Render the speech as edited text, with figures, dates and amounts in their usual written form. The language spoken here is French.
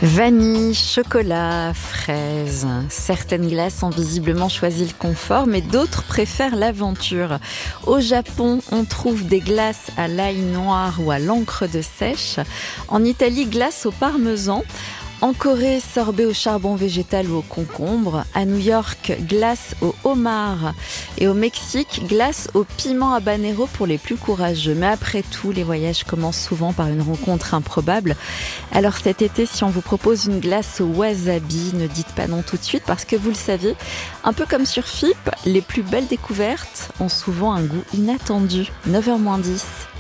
Vanille, chocolat, fraises. Certaines glaces ont visiblement choisi le confort, mais d'autres préfèrent l'aventure. Au Japon, on trouve des glaces à l'ail noir ou à l'encre de sèche. En Italie, glace au parmesan. En Corée, sorbet au charbon végétal ou au concombre. À New York, glace au homard. Et au Mexique, glace au piment habanero pour les plus courageux. Mais après tout, les voyages commencent souvent par une rencontre improbable. Alors cet été, si on vous propose une glace au wasabi, ne dites pas non tout de suite parce que vous le savez, un peu comme sur FIP, les plus belles découvertes ont souvent un goût inattendu. 9h moins 10.